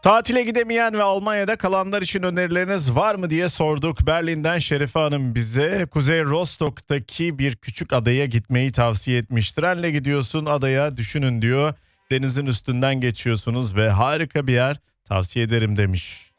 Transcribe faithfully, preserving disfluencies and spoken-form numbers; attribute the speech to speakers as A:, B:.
A: Tatile gidemeyen ve Almanya'da kalanlar için önerileriniz var mı diye sorduk. Berlin'den Şerife Hanım bize Kuzey Rostock'taki bir küçük adaya gitmeyi tavsiye etmiş. Trenle gidiyorsun adaya, düşünün diyor. Denizin üstünden geçiyorsunuz ve harika bir yer, tavsiye ederim demiş.